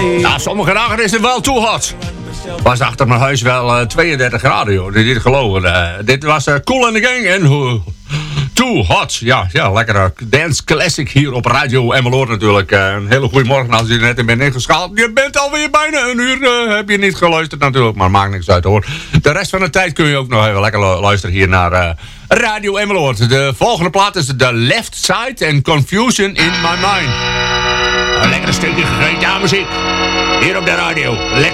Nou, sommige dagen is het wel too hot. Was achter mijn huis wel 32 graden, joh. Dit geloven. Dit was Kool and the Gang en Too Hot. Ja, lekkere dance classic hier op Radio Emmeloord natuurlijk. Een hele goede morgen als je er net in bent ingeschaald. Je bent alweer bijna een uur, heb je niet geluisterd natuurlijk, maar maakt niks uit hoor. De rest van de tijd kun je ook nog even lekker luisteren hier naar Radio Emmeloord. De volgende plaat is The Left Side and Confusion in My Mind. Een lekkere stukje gegeten muziek. Hier op de radio. Lekker.